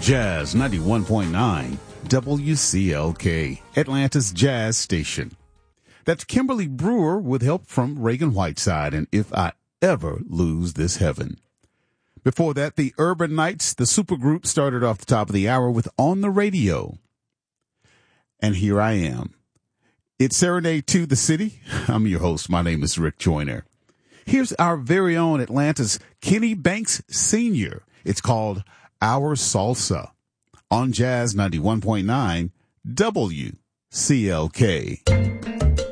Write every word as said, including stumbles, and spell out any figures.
Jazz ninety-one point nine, W C L K, Atlanta's jazz station. That's Kimberly Brewer with help from Reagan Whiteside and If I Ever Lose This Heaven. Before that, the Urban Knights, the supergroup, started off the top of the hour with On the Radio. And here I am. It's Serenade to the City. I'm your host. My name is Rick Joyner. Here's our very own Atlanta's Kenny Banks Senior It's called Our Salsa on Jazz ninety-one point nine W C L K.